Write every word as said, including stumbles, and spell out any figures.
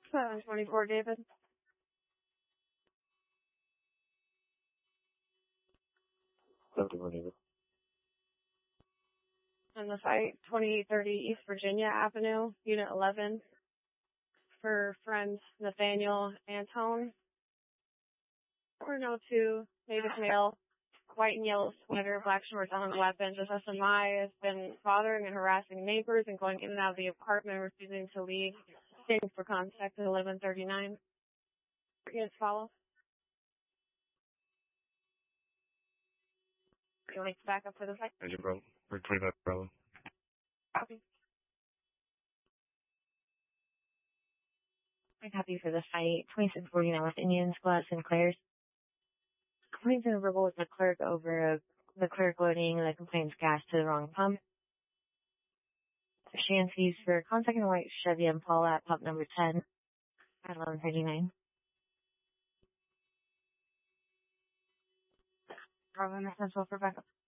seven twenty-four, David. seven twenty-four, David. On the site, twenty-eight thirty East Virginia Avenue, Unit eleven, for friends Nathaniel Antone. four oh two, native male, white and yellow sweater, black shorts, on weapons. This S M I has been bothering and harassing neighbors and going in and out of the apartment, refusing to leave. Staying for contact at eleven thirty-nine. Yes, follow. You want to back up for the site? Agent Bravo. We're twenty-five Bravo. Copy. I copy for the site, twenty-six forty-nine West Indian Squad, Sinclair's. Complaints in a verbal with the clerk over the clerk loading the complaint's gas to the wrong pump. Shanties for contacting a white Chevy Impala at pump number ten at eleven thirty-nine. Bravo, Central for backup.